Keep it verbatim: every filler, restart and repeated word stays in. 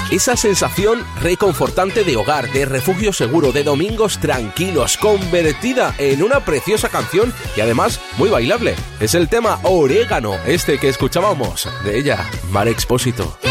esa sensación reconfortante de hogar, de refugio seguro, de domingos tranquilos, convertida en una preciosa canción y además muy bailable. Es el tema Orégano, este que escuchábamos de ella, Mar Expósito.